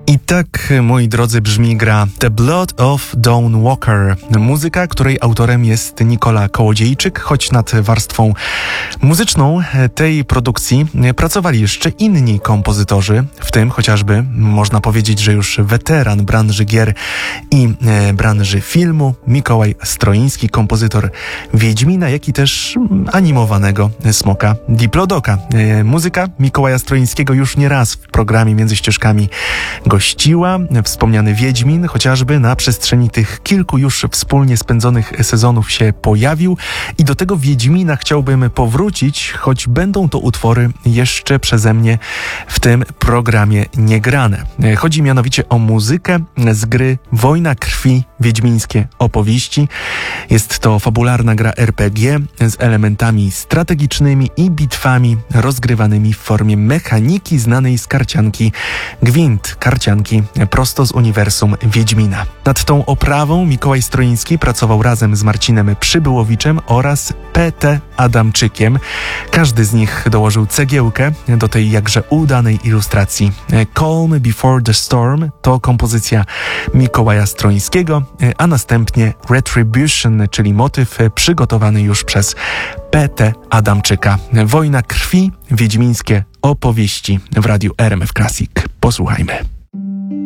I tak, moi drodzy, brzmi gra The Blood of Dawn Walker. Muzyka, której autorem jest Nikola Kołodziejczyk, choć nad warstwą muzyczną tej produkcji pracowali jeszcze inni kompozytorzy, w tym chociażby, można powiedzieć, że już weteran branży gier i branży filmu, Mikołaj Stroiński, kompozytor Wiedźmina, jak i też animowanego Smoka Diplodoka. Muzyka Mikołaja Stroińskiego już nie raz w programie Między Ścieżkami gościła. Wspomniany Wiedźmin chociażby na przestrzeni tych kilku już wspólnie spędzonych sezonów się pojawił i do tego Wiedźmina chciałbym powrócić, choć będą to utwory jeszcze przeze mnie w tym programie niegrane. Chodzi mianowicie o muzykę z gry Wojna Krwi – Wiedźmińskie opowieści. Jest to fabularna gra RPG z elementami strategicznymi i bitwami rozgrywanymi w formie mechaniki znanej z karcianki Gwint, karcianki prosto z uniwersum Wiedźmina. Nad tą oprawą Mikołaj Stroiński pracował razem z Marcinem Przybyłowiczem oraz P.T. Adamczykiem. Każdy z nich dołożył cegiełkę do tej jakże udanej ilustracji. Calm Before the Storm to kompozycja Mikołaja Stroińskiego, a następnie Retribution, czyli motyw przygotowany już przez P.T. Adamczyka. Wojna Krwi, Wiedźmińskie opowieści w radiu RMF Classic. Posłuchajmy.